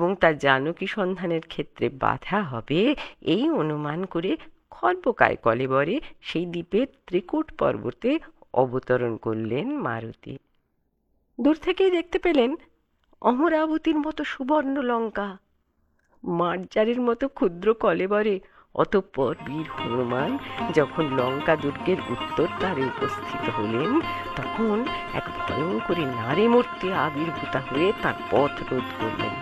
এবং তার জানকী সন্ধানের ক্ষেত্রে বাধা হবে এই অনুমান করে খর্বকায় কলেবরে সেই দ্বীপের ত্রিকূট পর্বতে অবতরণ করলেন মারুতি। দূর থেকেই দেখতে পেলেন অমরাবতীর মতো সুবর্ণ লঙ্কা, মার্জারের মতো ক্ষুদ্র কলেবরে। অতঃপর বীর হনুমান যখন লঙ্কা দুর্গের উত্তর দ্বারে উপস্থিত হলেন, তখন এক ভয়ঙ্করী নারী মূর্তি আবির্ভূতা হয়ে তার পথ রোধ করলেন।